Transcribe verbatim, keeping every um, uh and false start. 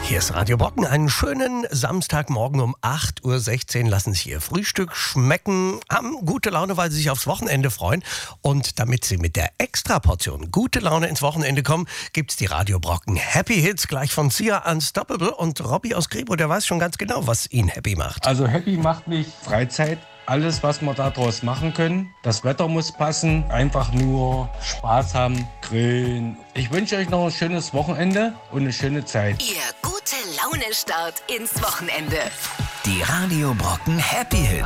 Hier ist Radio Brocken. Einen schönen Samstagmorgen um acht Uhr sechzehn lassen Sie Ihr Frühstück schmecken, haben gute Laune, weil Sie sich aufs Wochenende freuen. Und damit Sie mit der Extraportion gute Laune ins Wochenende kommen, gibt's die Radio Brocken Happy Hits gleich von Sia Unstoppable. Und Robby aus Grebo, der weiß schon ganz genau, was ihn happy macht. Also happy macht mich Freizeit. Alles, was wir daraus machen können. Das Wetter muss passen. Einfach nur Spaß haben, grillen. Ich wünsche euch noch ein schönes Wochenende und eine schöne Zeit. Ihr gute Laune-Start ins Wochenende. Die Radio Brocken Happy Hits.